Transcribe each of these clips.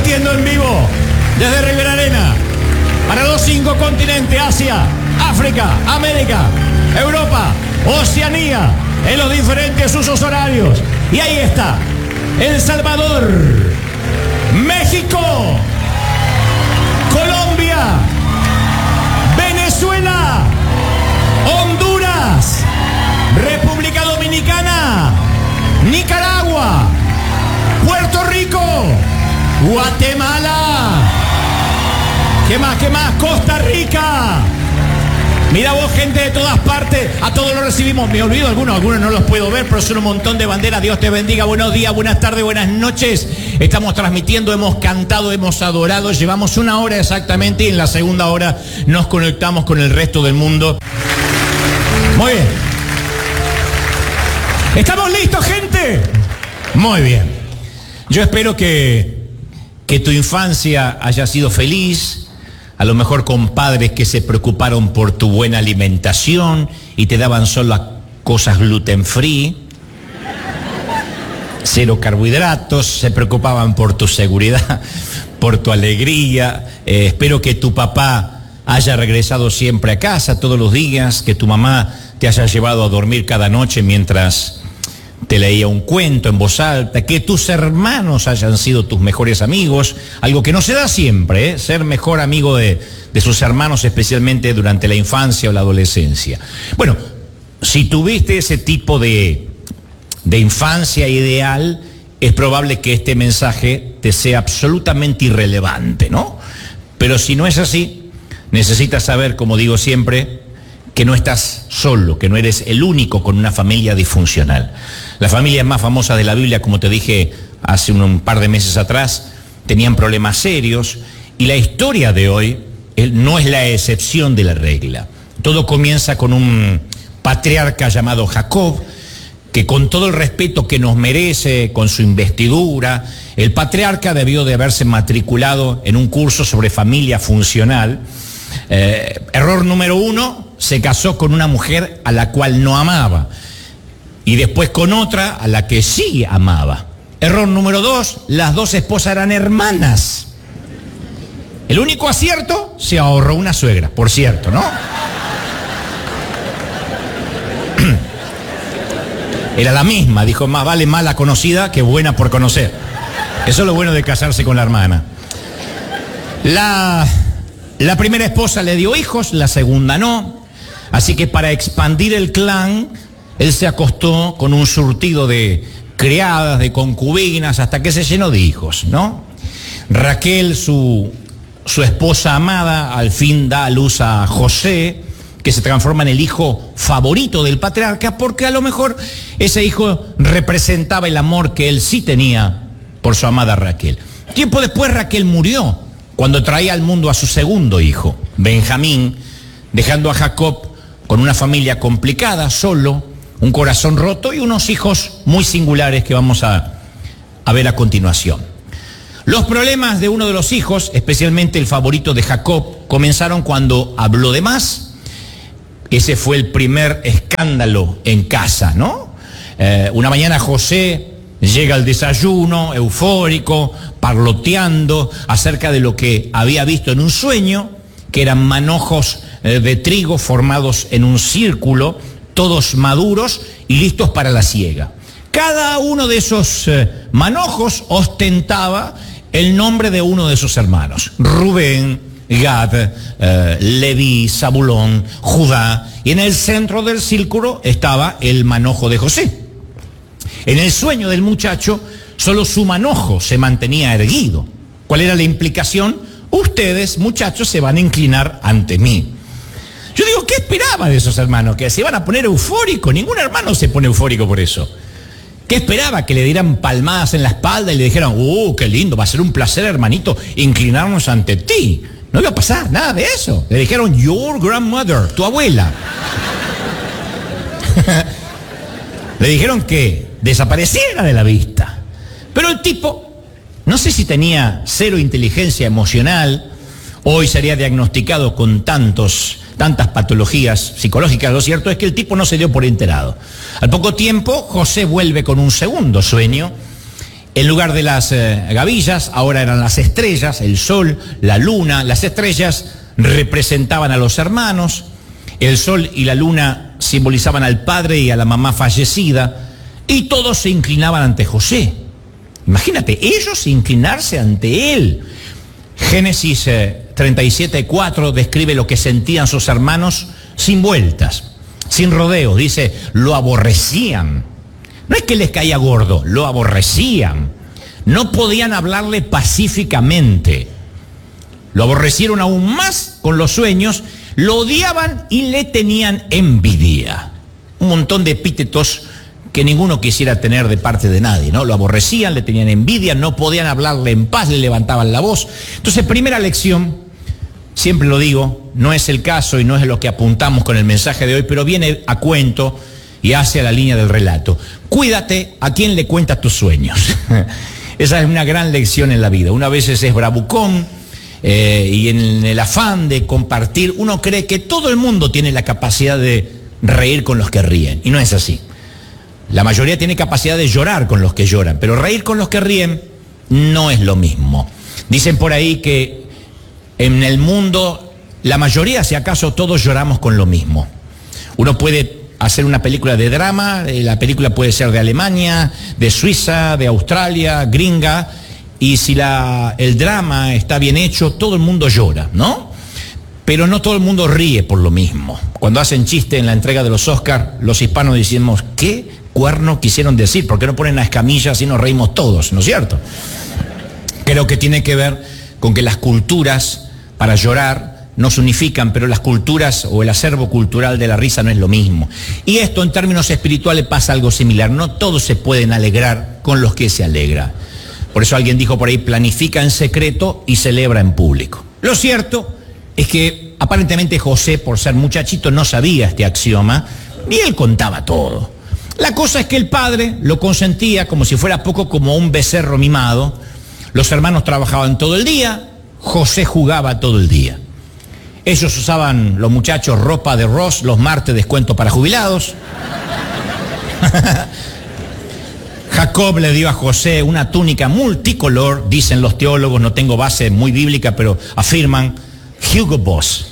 transmitiendo en vivo desde Rivera Arena para los 5 continentes: Asia, África, América, Europa, Oceanía, en los diferentes usos horarios. Y ahí está: El Salvador, México, Colombia, Venezuela, Honduras, República Dominicana, Nicaragua, Puerto Rico, Guatemala. ¿Qué más? ¿Qué más? Costa Rica. Mira vos, gente de todas partes, a todos los recibimos. Me olvido algunos no los puedo ver, pero son un montón de banderas. Dios te bendiga, buenos días, buenas tardes, buenas noches. Estamos transmitiendo, hemos cantado, hemos adorado, llevamos 1 hora exactamente y en la segunda hora nos conectamos con el resto del mundo. Muy bien. ¿Estamos listos, gente? Muy bien. Yo espero que tu infancia haya sido feliz, a lo mejor con padres que se preocuparon por tu buena alimentación y te daban solo cosas gluten free, 0 carbohidratos, se preocupaban por tu seguridad, por tu alegría. Espero que tu papá haya regresado siempre a casa todos los días, que tu mamá te haya llevado a dormir cada noche mientras te leía un cuento en voz alta, que tus hermanos hayan sido tus mejores amigos, algo que no se da siempre, ser mejor amigo de sus hermanos, especialmente durante la infancia o la adolescencia. Bueno, si tuviste ese tipo de infancia ideal, es probable que este mensaje te sea absolutamente irrelevante, ¿no? Pero si no es así, necesitas saber, como digo siempre, que no estás solo, que no eres el único con una familia disfuncional. Las familias más famosas de la Biblia, como te dije hace un par de meses atrás, tenían problemas serios, y la historia de hoy no es la excepción de la regla. Todo comienza con un patriarca llamado Jacob, que con todo el respeto que nos merece, con su investidura, el patriarca debió de haberse matriculado en un curso sobre familia funcional. Error número 1, se casó con una mujer a la cual no amaba, y después con otra a la que sí amaba. Error número 2, las 2 esposas eran hermanas. El único acierto, se ahorró una suegra, por cierto, ¿no? Era la misma, dijo: más vale mala conocida que buena por conocer. Eso es lo bueno de casarse con la hermana. La primera esposa le dio hijos, la segunda no. Así que para expandir el clan, él se acostó con un surtido de criadas, de concubinas, hasta que se llenó de hijos, ¿no? Raquel, su esposa amada, al fin da a luz a José, que se transforma en el hijo favorito del patriarca, porque a lo mejor ese hijo representaba el amor que él sí tenía por su amada Raquel. Tiempo después Raquel murió, cuando traía al mundo a su segundo hijo, Benjamín, dejando a Jacob con una familia complicada, solo, un corazón roto y unos hijos muy singulares que vamos a ver a continuación. Los problemas de uno de los hijos, especialmente el favorito de Jacob, comenzaron cuando habló de más. Ese fue el primer escándalo en casa, ¿no? Una mañana José llega al desayuno, eufórico, parloteando acerca de lo que había visto en un sueño, que eran manojos de trigo formados en un círculo, todos maduros y listos para la siega. Cada uno de esos manojos ostentaba el nombre de uno de sus hermanos: Rubén, Gad, Leví, Zabulón, Judá, y en el centro del círculo estaba el manojo de José. En el sueño del muchacho, solo su manojo se mantenía erguido. ¿Cuál era la implicación? Ustedes, muchachos, se van a inclinar ante mí. Yo digo, ¿qué esperaba de esos hermanos? ¿Que se iban a poner eufóricos? Ningún hermano se pone eufórico por eso. ¿Qué esperaba? ¿Que le dieran palmadas en la espalda y le dijeran: qué lindo, va a ser un placer, hermanito, inclinarnos ante ti? No iba a pasar nada de eso. Le dijeron: your grandmother, tu abuela. Le dijeron que desapareciera de la vista. Pero el tipo, no sé si tenía 0 inteligencia emocional, hoy sería diagnosticado con tantas patologías psicológicas. Lo cierto es que el tipo no se dio por enterado. Al poco tiempo, José vuelve con un segundo sueño En lugar de las gavillas, ahora eran las estrellas, el sol, la luna. Las estrellas representaban a los hermanos, el sol y la luna simbolizaban al padre y a la mamá fallecida, y todos se inclinaban ante José. Imagínate, ellos inclinarse ante él. Génesis 37:4 describe lo que sentían sus hermanos sin vueltas, sin rodeos. Dice, lo aborrecían. No es que les caía gordo, lo aborrecían. No podían hablarle pacíficamente. Lo aborrecieron aún más con los sueños, lo odiaban y le tenían envidia. Un montón de epítetos que ninguno quisiera tener de parte de nadie, ¿no? Lo aborrecían, le tenían envidia, no podían hablarle en paz, le levantaban la voz. Entonces, primera lección, siempre lo digo, no es el caso y no es lo que apuntamos con el mensaje de hoy, pero viene a cuento y hacia la línea del relato. Cuídate a quien le cuentas tus sueños. Esa es una gran lección en la vida. Una vez es bravucón y en el afán de compartir, uno cree que todo el mundo tiene la capacidad de reír con los que ríen, y no es así. La mayoría tiene capacidad de llorar con los que lloran, pero reír con los que ríen no es lo mismo. Dicen por ahí que en el mundo, la mayoría, si acaso todos lloramos con lo mismo. Uno puede hacer una película de drama, la película puede ser de Alemania, de Suiza, de Australia, gringa, y si el drama está bien hecho, todo el mundo llora, ¿no? Pero no todo el mundo ríe por lo mismo. Cuando hacen chiste en la entrega de los Oscars, los hispanos decimos, ¿qué cuerno quisieron decir? ¿Por qué no ponen a Escamilla así nos reímos todos? ¿No es cierto? Creo que tiene que ver con que las culturas para llorar nos unifican, pero las culturas o el acervo cultural de la risa no es lo mismo. Y esto en términos espirituales pasa algo similar. No todos se pueden alegrar con los que se alegra. Por eso alguien dijo por ahí, planifica en secreto y celebra en público. Lo cierto es que aparentemente José, por ser muchachito, no sabía este axioma y él contaba todo. La cosa es que el padre lo consentía como si fuera poco, como un becerro mimado. Los hermanos trabajaban todo el día, José jugaba todo el día. Ellos usaban, los muchachos, ropa de Ross, los martes descuento para jubilados. Jacob le dio a José una túnica multicolor, dicen los teólogos, no tengo base muy bíblica, pero afirman, Hugo Boss.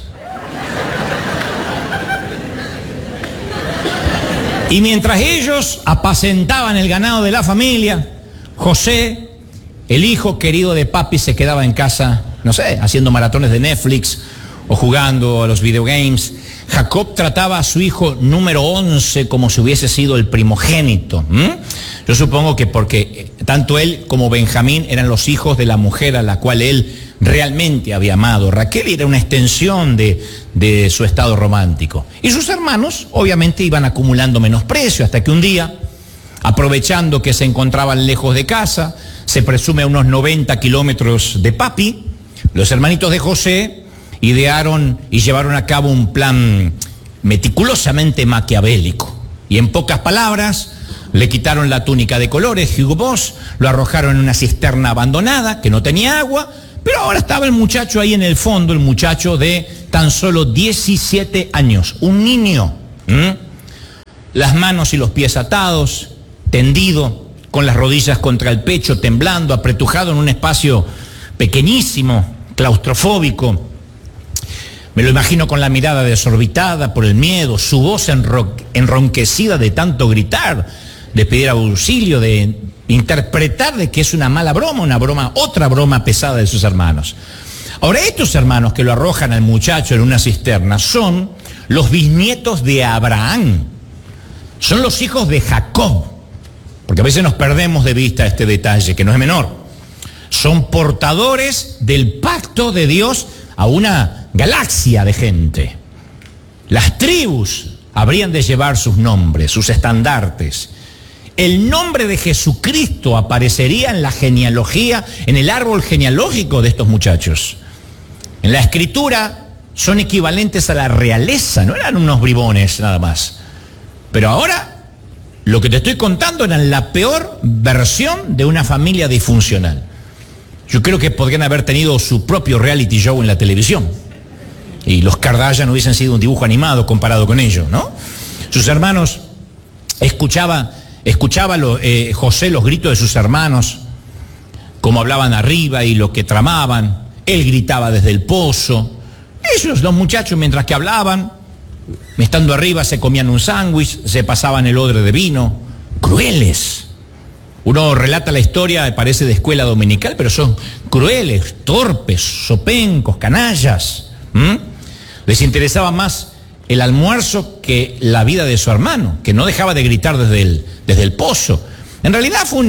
Y mientras ellos apacentaban el ganado de la familia, José, el hijo querido de papi, se quedaba en casa, no sé, haciendo maratones de Netflix o jugando a los videogames. Jacob trataba a su hijo número 11 como si hubiese sido el primogénito. Yo supongo que porque tanto él como Benjamín eran los hijos de la mujer a la cual él realmente había amado. Raquel era una extensión de su estado romántico. Y sus hermanos obviamente iban acumulando menosprecio hasta que un día, aprovechando que se encontraban lejos de casa, se presume a unos 90 kilómetros de papi, los hermanitos de José idearon y llevaron a cabo un plan meticulosamente maquiavélico. Y en pocas palabras, le quitaron la túnica de colores, Hugo Boss, lo arrojaron en una cisterna abandonada que no tenía agua, pero ahora estaba el muchacho ahí en el fondo, el muchacho de tan solo 17 años, un niño. Las manos y los pies atados, tendido, con las rodillas contra el pecho, temblando, apretujado en un espacio pequeñísimo, claustrofóbico. Me lo imagino con la mirada desorbitada por el miedo, su voz enronquecida de tanto gritar, de pedir auxilio, de interpretar de que es una mala broma, otra broma pesada de sus hermanos. Ahora, estos hermanos que lo arrojan al muchacho en una cisterna son los bisnietos de Abraham, son los hijos de Jacob, porque a veces nos perdemos de vista este detalle, que no es menor. Son portadores del pacto de Dios a una galaxia de gente. Las tribus habrían de llevar sus nombres, sus estandartes. El nombre de Jesucristo aparecería en la genealogía, en el árbol genealógico de estos muchachos. En la escritura son equivalentes a la realeza, no eran unos bribones nada más. Pero ahora, lo que te estoy contando era la peor versión de una familia disfuncional. Yo creo que podrían haber tenido su propio reality show en la televisión. Y los Kardashian hubiesen sido un dibujo animado comparado con ellos, ¿no? Sus hermanos, escuchaba José los gritos de sus hermanos, cómo hablaban arriba y lo que tramaban. Él gritaba desde el pozo. Ellos, los muchachos, mientras que hablaban, estando arriba, se comían un sándwich, se pasaban el odre de vino. Crueles. Uno relata la historia, parece de escuela dominical, pero son crueles, torpes, zopencos, canallas. Les interesaba más el almuerzo que la vida de su hermano, que no dejaba de gritar desde el pozo. En realidad fue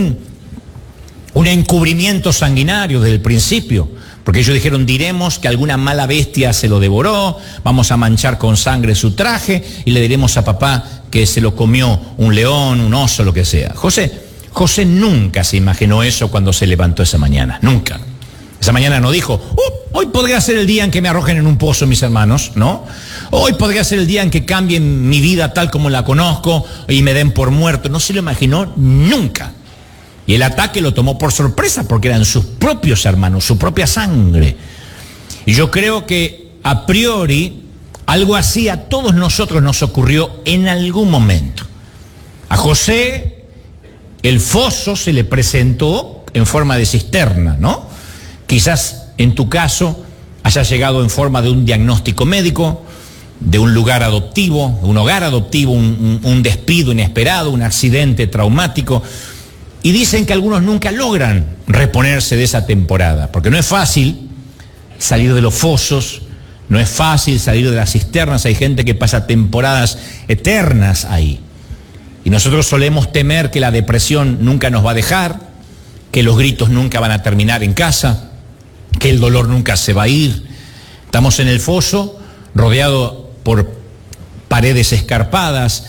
un encubrimiento sanguinario desde el principio, porque ellos dijeron: diremos que alguna mala bestia se lo devoró, vamos a manchar con sangre su traje y le diremos a papá que se lo comió un león, un oso, lo que sea. José nunca se imaginó eso cuando se levantó esa mañana, nunca. Esa mañana no dijo: hoy podría ser el día en que me arrojen en un pozo mis hermanos, ¿no? Hoy podría ser el día en que cambien mi vida tal como la conozco y me den por muerto. No se lo imaginó nunca. Y el ataque lo tomó por sorpresa porque eran sus propios hermanos, su propia sangre. Y yo creo que a priori algo así a todos nosotros nos ocurrió en algún momento. A José el foso se le presentó en forma de cisterna, ¿no? Quizás en tu caso haya llegado en forma de un diagnóstico médico, de un lugar adoptivo, un hogar adoptivo, un despido inesperado, un accidente traumático. Y dicen que algunos nunca logran reponerse de esa temporada, porque no es fácil salir de los fosos, no es fácil salir de las cisternas. Hay gente que pasa temporadas eternas ahí. Y nosotros solemos temer que la depresión nunca nos va a dejar, que los gritos nunca van a terminar en casa, que el dolor nunca se va a ir. Estamos en el foso, rodeado por paredes escarpadas,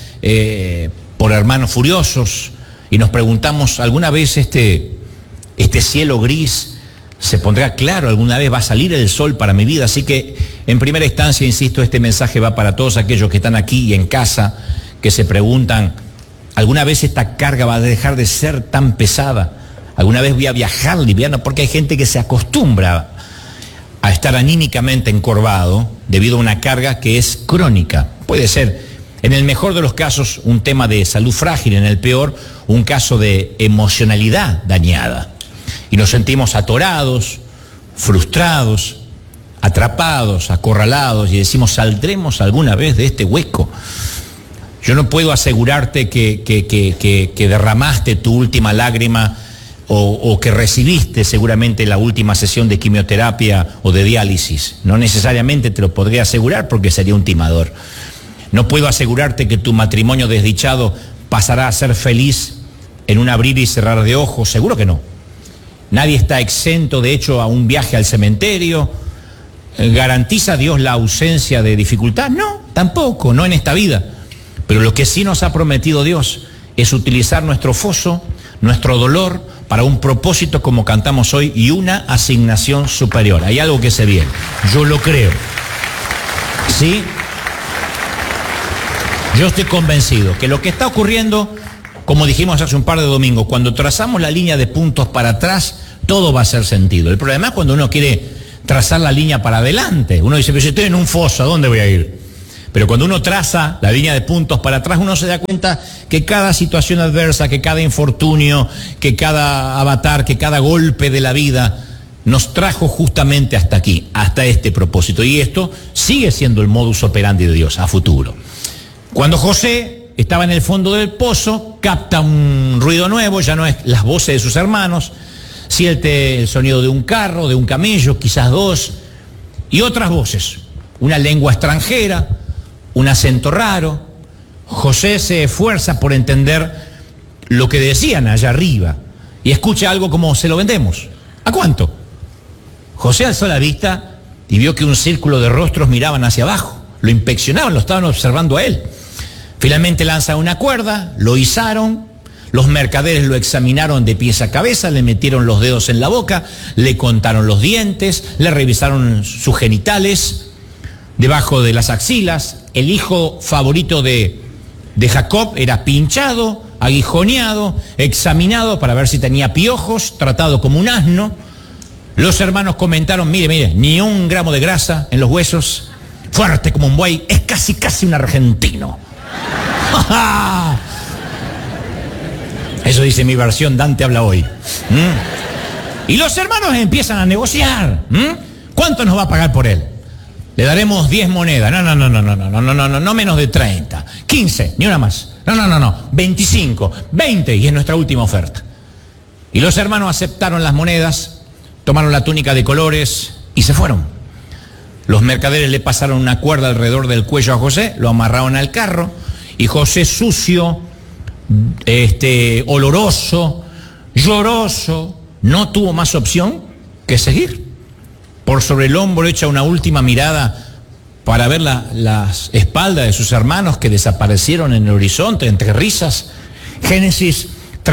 por hermanos furiosos, y nos preguntamos: ¿alguna vez este cielo gris se pondrá claro? ¿Alguna vez va a salir el sol para mi vida? Así que, en primera instancia, insisto, este mensaje va para todos aquellos que están aquí y en casa, que se preguntan: ¿alguna vez esta carga va a dejar de ser tan pesada? ¿Alguna vez voy a viajar liviano? Porque hay gente que se acostumbra a estar anímicamente encorvado debido a una carga que es crónica. Puede ser, en el mejor de los casos, un tema de salud frágil; en el peor, un caso de emocionalidad dañada. Y nos sentimos atorados, frustrados, atrapados, acorralados, y decimos: ¿saldremos alguna vez de este hueco? Yo no puedo asegurarte que derramaste tu última lágrima o que recibiste seguramente la última sesión de quimioterapia o de diálisis. No necesariamente te lo podría asegurar porque sería un timador. No puedo asegurarte que tu matrimonio desdichado pasará a ser feliz en un abrir y cerrar de ojos. Seguro que no. Nadie está exento, de hecho, a un viaje al cementerio. ¿Garantiza Dios la ausencia de dificultad? No, tampoco, no en esta vida. Pero lo que sí nos ha prometido Dios es utilizar nuestro foso, nuestro dolor, para un propósito, como cantamos hoy, y una asignación superior. Hay algo que se viene, yo lo creo. ¿Sí? Yo estoy convencido que lo que está ocurriendo, como dijimos hace un par de domingos, cuando trazamos la línea de puntos para atrás, todo va a hacer sentido. El problema es cuando uno quiere trazar la línea para adelante. Uno dice: pero si estoy en un foso, ¿a dónde voy a ir? Pero cuando uno traza la línea de puntos para atrás, uno se da cuenta que cada situación adversa, que cada infortunio, que cada avatar, que cada golpe de la vida nos trajo justamente hasta aquí, hasta este propósito. Y esto sigue siendo el modus operandi de Dios a futuro. Cuando José estaba en el fondo del pozo, capta un ruido nuevo, ya no es las voces de sus hermanos, siente el sonido de un carro, de un camello, quizás dos, y otras voces, una lengua extranjera, un acento raro. José se esfuerza por entender lo que decían allá arriba y escucha algo como: se lo vendemos. ¿A cuánto? José alzó la vista y vio que un círculo de rostros miraban hacia abajo, lo inspeccionaban, lo estaban observando a él. Finalmente lanzan una cuerda, lo izaron, los mercaderes lo examinaron de pies a cabeza, le metieron los dedos en la boca, le contaron los dientes, le revisaron sus genitales, debajo de las axilas. El hijo favorito de Jacob era pinchado, aguijoneado, examinado para ver si tenía piojos, tratado como un asno. Los hermanos comentaron: mire, ni un gramo de grasa en los huesos, fuerte como un buey, es casi un argentino. Eso dice mi versión, Dante habla hoy. Y los hermanos empiezan a negociar. ¿Cuánto nos va a pagar por él? Le daremos 10 monedas. No menos de 30. 15, ni una más. No. 25, 20, y es nuestra última oferta. Y los hermanos aceptaron las monedas, tomaron la túnica de colores y se fueron. Los mercaderes le pasaron una cuerda alrededor del cuello a José, lo amarraron al carro, y José, sucio, oloroso, lloroso, no tuvo más opción que seguir. Por sobre el hombro echa una última mirada para ver las espaldas de sus hermanos que desaparecieron en el horizonte entre risas. Génesis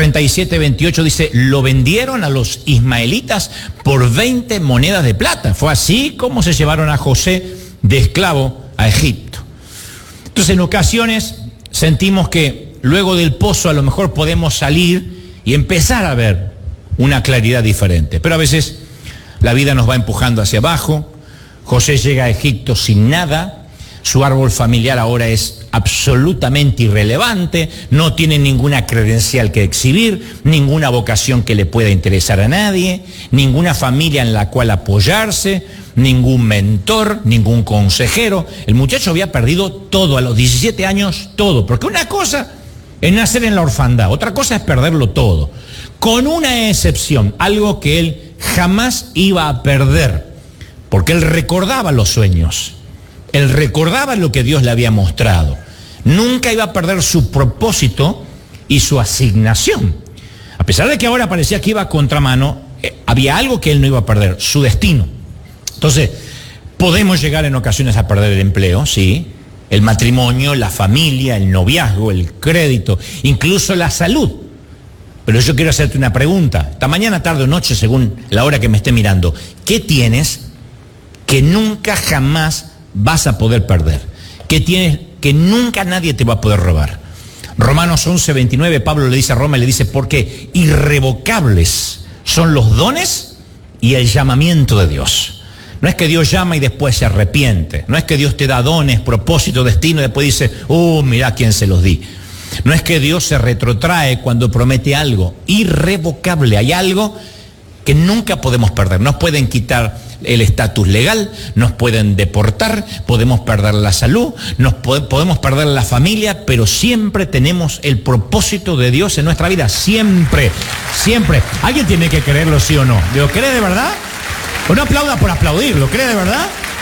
37:28 dice: lo vendieron a los ismaelitas por 20 monedas de plata. Fue así como se llevaron a José de esclavo a Egipto. Entonces, en ocasiones sentimos que luego del pozo a lo mejor podemos salir y empezar a ver una claridad diferente, pero a veces la vida nos va empujando hacia abajo. José llega a Egipto sin nada, su árbol familiar ahora es absolutamente irrelevante, no tiene ninguna credencial que exhibir, ninguna vocación que le pueda interesar a nadie, ninguna familia en la cual apoyarse, ningún mentor, ningún consejero. El muchacho había perdido todo, a los 17 años todo, porque una cosa es nacer en la orfandad, otra cosa es perderlo todo, con una excepción, algo que él jamás iba a perder, porque él recordaba los sueños, él recordaba lo que Dios le había mostrado, nunca iba a perder su propósito y su asignación. A pesar de que ahora parecía que iba a contramano, había algo que él no iba a perder, su destino. Entonces, podemos llegar en ocasiones a perder el empleo, sí, el matrimonio, la familia, el noviazgo, el crédito, incluso la salud. Pero yo quiero hacerte una pregunta, esta mañana, tarde o noche, según la hora que me esté mirando. ¿Qué tienes que nunca jamás vas a poder perder? ¿Qué tienes que nunca nadie te va a poder robar? Romanos 11:29, Pablo le dice a Roma, le dice: porque irrevocables son los dones y el llamamiento de Dios. No es que Dios llama y después se arrepiente. No es que Dios te da dones, propósito, destino y después dice: mirá quién se los di. No es que Dios se retrotrae cuando promete algo. Irrevocable. Hay algo que nunca podemos perder. Nos pueden quitar el estatus legal, nos pueden deportar, podemos perder la salud, podemos perder la familia, pero siempre tenemos el propósito de Dios en nuestra vida. Siempre, siempre. ¿Alguien tiene que creerlo, sí o no? ¿Lo cree de verdad? O no aplauda por aplaudir, ¿lo cree de verdad?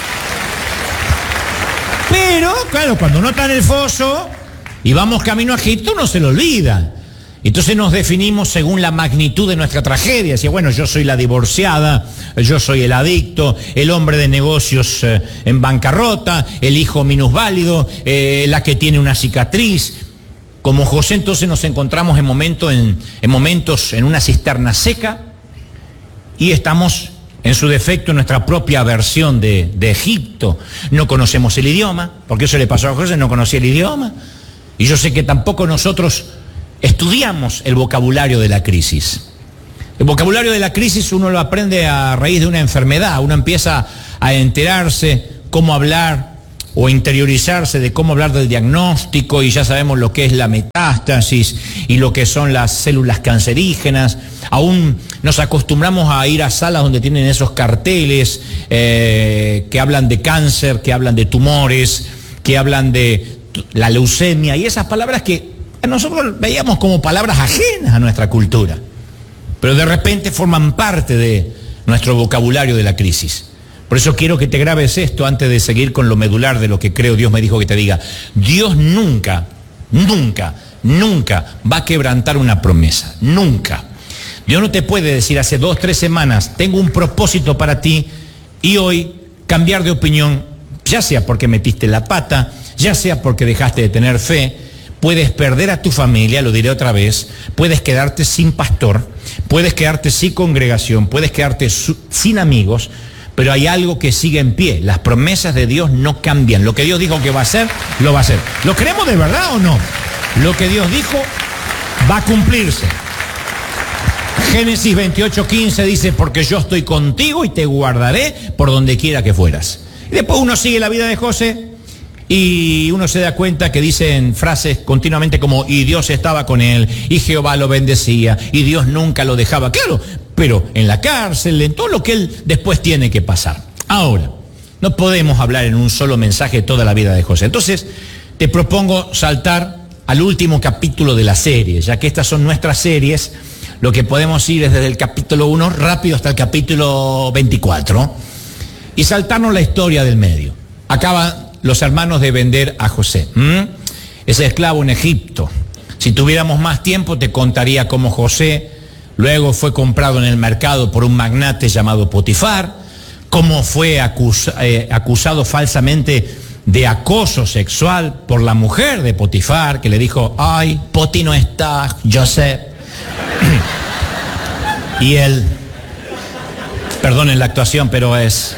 Pero, claro, cuando uno está en el foso y vamos camino a Egipto, no se lo olvida. Entonces nos definimos según la magnitud de nuestra tragedia. Decía, bueno, yo soy la divorciada, yo soy el adicto, el hombre de negocios en bancarrota, el hijo minusválido, la que tiene una cicatriz. Como José, entonces nos encontramos en momentos en una cisterna seca y estamos en su defecto en nuestra propia versión de Egipto. No conocemos el idioma, porque eso le pasó a José, no conocía el idioma. Y yo sé que tampoco nosotros estudiamos el vocabulario de la crisis. El vocabulario de la crisis uno lo aprende a raíz de una enfermedad. Uno empieza a enterarse cómo hablar o interiorizarse de cómo hablar del diagnóstico, y ya sabemos lo que es la metástasis y lo que son las células cancerígenas. Aún nos acostumbramos a ir a salas donde tienen esos carteles que hablan de cáncer, que hablan de tumores, que hablan de la leucemia, y esas palabras que nosotros veíamos como palabras ajenas a nuestra cultura, pero de repente forman parte de nuestro vocabulario de la crisis. Por eso quiero que te grabes esto antes de seguir con lo medular de lo que creo Dios me dijo que te diga. Dios nunca va a quebrantar una promesa, nunca. Dios no te puede decir hace 2, 3 semanas, tengo un propósito para ti, y hoy cambiar de opinión, ya sea porque metiste la pata, ya sea porque dejaste de tener fe. Puedes perder a tu familia, lo diré otra vez, puedes quedarte sin pastor, puedes quedarte sin congregación, puedes quedarte sin amigos, pero hay algo que sigue en pie. Las promesas de Dios no cambian. Lo que Dios dijo que va a hacer, lo va a hacer. ¿Lo creemos de verdad o no? Lo que Dios dijo va a cumplirse. Génesis 28:15 dice: porque yo estoy contigo y te guardaré por donde quiera que fueras. Y después uno sigue la vida de José y uno se da cuenta que dicen frases continuamente como: y Dios estaba con él, y Jehová lo bendecía, y Dios nunca lo dejaba. Claro, pero en la cárcel, en todo lo que él después tiene que pasar. Ahora, no podemos hablar en un solo mensaje toda la vida de José. Entonces, te propongo saltar al último capítulo de la serie, ya que estas son nuestras series. Lo que podemos ir es desde el capítulo 1 rápido hasta el capítulo 24 y saltarnos la historia del medio. Acaban los hermanos de vender a José. Ese esclavo en Egipto. Si tuviéramos más tiempo te contaría cómo José luego fue comprado en el mercado por un magnate llamado Potifar, cómo fue acusado falsamente de acoso sexual por la mujer de Potifar, que le dijo, ay, Poti no está, José. Y él, perdonen la actuación, pero es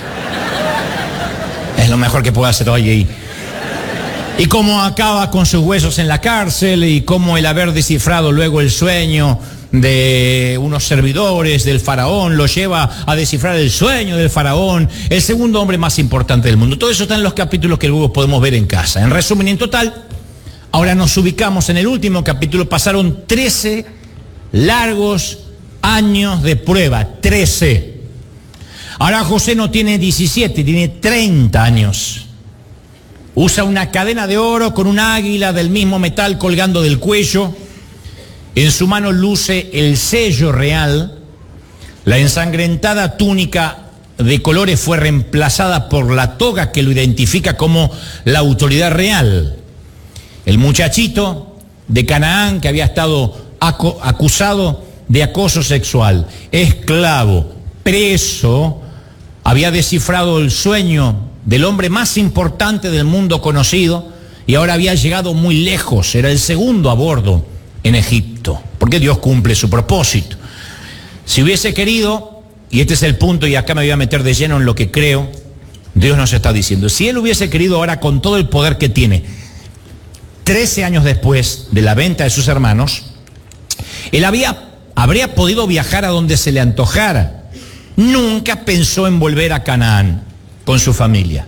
lo mejor que puedo hacer hoy. Y cómo acaba con sus huesos en la cárcel, y cómo el haber descifrado luego el sueño de unos servidores del faraón lo lleva a descifrar el sueño del faraón, el segundo hombre más importante del mundo. Todo eso está en los capítulos que luego podemos ver en casa. En resumen y en total, ahora nos ubicamos en el último capítulo. Pasaron 13 largos años de prueba, 13. Ahora José no tiene 17, tiene 30 años. Usa una cadena de oro con un águila del mismo metal colgando del cuello. En su mano luce el sello real. La ensangrentada túnica de colores fue reemplazada por la toga que lo identifica como la autoridad real. El muchachito de Canaán que había estado acusado de acoso sexual, esclavo, preso, había descifrado el sueño del hombre más importante del mundo conocido y ahora había llegado muy lejos. Era el segundo a bordo en Egipto, porque Dios cumple su propósito. Si hubiese querido, y este es el punto, y acá me voy a meter de lleno en lo que creo, Dios nos está diciendo, si él hubiese querido ahora con todo el poder que tiene, 13 años después de la venta de sus hermanos, él habría podido viajar a donde se le antojara. Nunca pensó en volver a Canaán con su familia.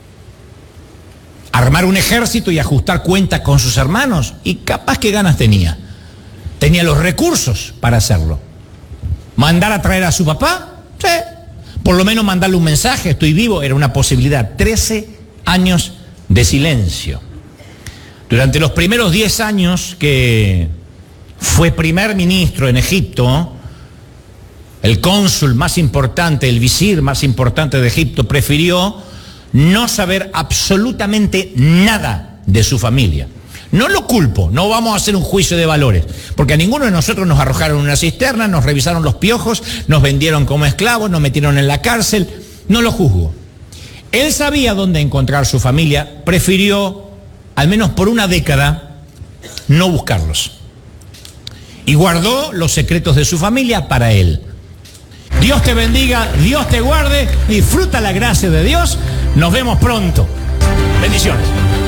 Armar un ejército y ajustar cuentas con sus hermanos, y capaz que ganas tenía. Tenía los recursos para hacerlo. ¿Mandar a traer a su papá? Sí. Por lo menos mandarle un mensaje, estoy vivo, era una posibilidad. 13 años de silencio. Durante los primeros 10 años que fue primer ministro en Egipto, el cónsul más importante, el visir más importante de Egipto, prefirió no saber absolutamente nada de su familia. No lo culpo, no vamos a hacer un juicio de valores, porque a ninguno de nosotros nos arrojaron en una cisterna, nos revisaron los piojos, nos vendieron como esclavos, nos metieron en la cárcel, no lo juzgo. Él sabía dónde encontrar su familia, prefirió, al menos por una década, no buscarlos. Y guardó los secretos de su familia para él. Dios te bendiga, Dios te guarde, disfruta la gracia de Dios. Nos vemos pronto. Bendiciones.